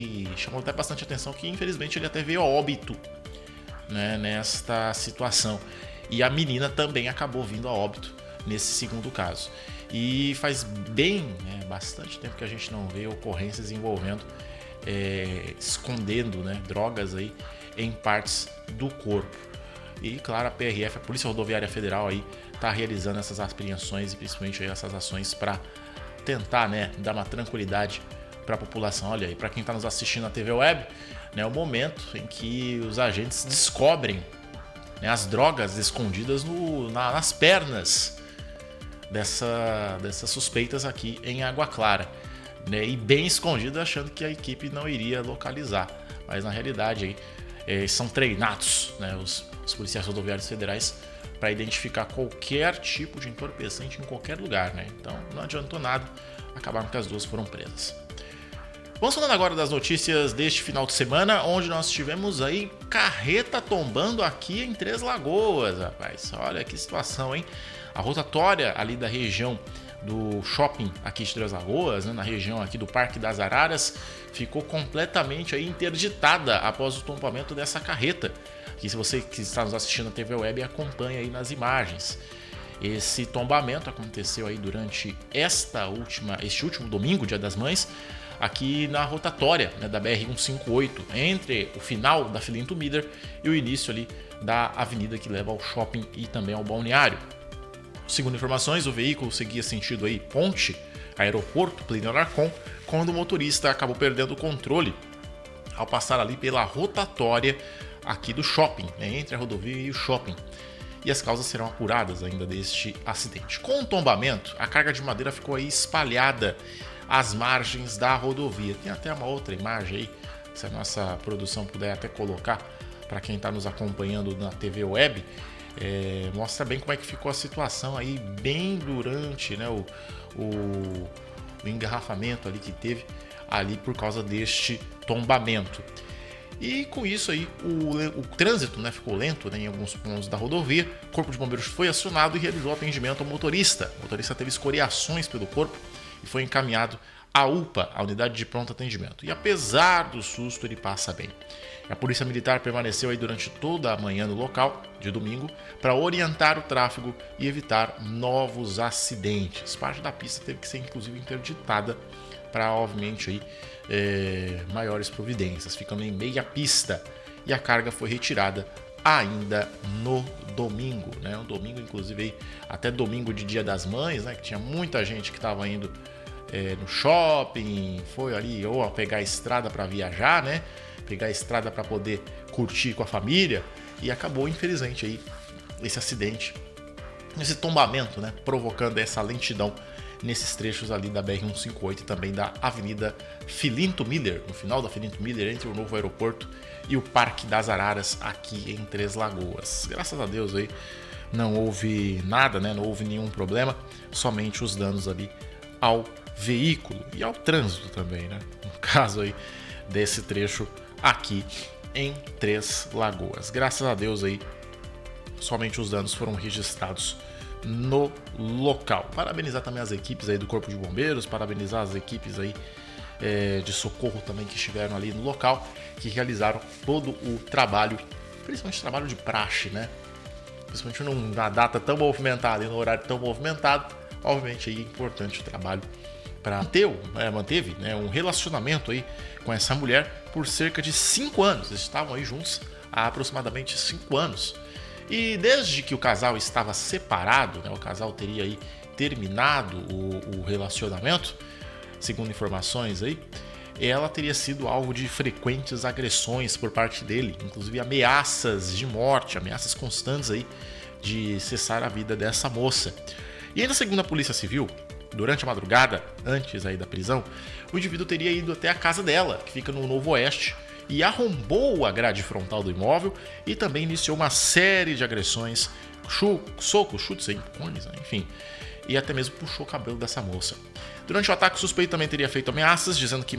e chamou até bastante atenção que infelizmente ele até veio a óbito, né, nesta situação. E a menina também acabou vindo a óbito nesse segundo caso. E faz bastante tempo que a gente não vê ocorrências envolvendo escondendo, né, drogas aí em partes do corpo. E claro, a PRF, a Polícia Rodoviária Federal, aí está realizando essas apreensões e principalmente aí essas ações para tentar, né, dar uma tranquilidade para a população. Olha aí, para quem está nos assistindo na TV Web, né, é o momento em que os agentes descobrem, né, as drogas escondidas nas pernas dessas suspeitas aqui em Água Clara, né, e bem escondida, achando que a equipe não iria localizar, mas na realidade aí, são treinados, né, os policiais rodoviários federais para identificar qualquer tipo de entorpecente em qualquer lugar, né? Então não adiantou nada, acabaram que as duas foram presas. Vamos falando agora das notícias deste final de semana, onde nós tivemos aí carreta tombando aqui em Três Lagoas, rapaz. Olha que situação, hein? A rotatória ali da região do shopping aqui de Três Lagoas, né, na região aqui do Parque das Araras, ficou completamente aí interditada após o tombamento dessa carreta. Que se você que está nos assistindo na TV Web, acompanha aí nas imagens. Esse tombamento aconteceu aí durante este último domingo, Dia das Mães, aqui na rotatória, né, da BR-158, entre o final da Filinto Miller e o início ali da avenida que leva ao shopping e também ao balneário. Segundo informações, o veículo seguia sentido aí ponte, aeroporto, Plínio Alarcon, quando o motorista acabou perdendo o controle ao passar ali pela rotatória aqui do shopping, né, entre a rodovia e o shopping. E as causas serão apuradas ainda deste acidente. Com o tombamento, a carga de madeira ficou aí espalhada às margens da rodovia. Tem até uma outra imagem aí, se a nossa produção puder até colocar para quem está nos acompanhando na TV Web, mostra bem como é que ficou a situação aí bem durante, né, o engarrafamento ali que teve ali por causa deste tombamento. E com isso aí o trânsito, né, ficou lento, né, em alguns pontos da rodovia. O Corpo de Bombeiros foi acionado e realizou atendimento ao motorista. O motorista teve escoriações pelo corpo e foi encaminhado à UPA, a unidade de pronto atendimento. E apesar do susto, ele passa bem. A Polícia Militar permaneceu aí durante toda a manhã no local, de domingo, para orientar o tráfego e evitar novos acidentes. Parte da pista teve que ser inclusive interditada para, obviamente, aí, maiores providências, ficando em meia pista. E a carga foi retirada ainda no domingo, né? Um domingo, inclusive, aí, até domingo de Dia das Mães, né? Que tinha muita gente que estava indo no shopping, foi ali ou a pegar a estrada para viajar, né? Pegar a estrada para poder curtir com a família, e acabou, infelizmente, aí, esse acidente, esse tombamento, né? Provocando essa lentidão nesses trechos ali da BR-158 e também da Avenida Filinto Miller, no final da Filinto Miller, entre o novo aeroporto e o Parque das Araras, aqui em Três Lagoas. Graças a Deus aí não houve nada, né? Não houve nenhum problema, somente os danos ali ao veículo e ao trânsito também, né? No caso aí desse trecho aqui em Três Lagoas. Graças a Deus aí somente os danos foram registrados no local. Parabenizar também as equipes aí do Corpo de Bombeiros, parabenizar as equipes aí de socorro também que estiveram ali no local, que realizaram todo o trabalho, principalmente o trabalho de praxe, né? Principalmente numa data tão movimentada e no horário tão movimentado, obviamente aí é importante o trabalho para manteve, né, um relacionamento aí com essa mulher por cerca de 5 anos. Eles estavam aí juntos há aproximadamente 5 anos. E desde que o casal estava separado, né, o casal teria aí terminado o relacionamento, segundo informações aí, ela teria sido alvo de frequentes agressões por parte dele, inclusive ameaças de morte, ameaças constantes aí de cessar a vida dessa moça. E ainda segundo a Polícia Civil, durante a madrugada, antes aí da prisão, o indivíduo teria ido até a casa dela, que fica no Novo Oeste, e arrombou a grade frontal do imóvel e também iniciou uma série de agressões, socos, chutes, empuxões, enfim, e até mesmo puxou o cabelo dessa moça. Durante o ataque, o suspeito também teria feito ameaças, dizendo que